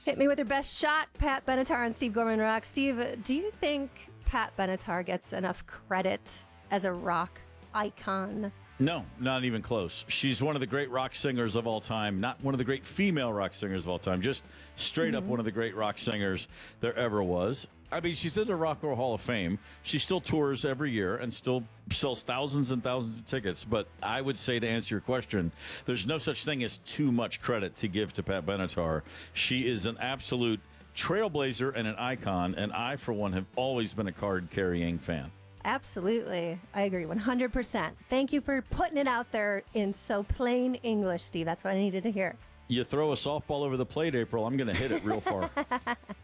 Hit me with your best shot, Pat Benatar and Steve Gorman Rock. Steve, do you think Pat Benatar gets enough credit as a rock icon? No, not even close. She's one of the great rock singers of all time. Not one of the great female rock singers of all time. Just straight up one of the great rock singers there ever was. I mean, she's in the Rock and Roll Hall of Fame. She still tours every year and still sells thousands and thousands of tickets. But I would say, to answer your question, there's no such thing as too much credit to give to Pat Benatar. She is an absolute trailblazer and an icon. And I, for one, have always been a card-carrying fan. Absolutely. I agree 100%. Thank you for putting it out there in so plain English, Steve. That's what I needed to hear. You throw a softball over the plate, April, I'm going to hit it real far.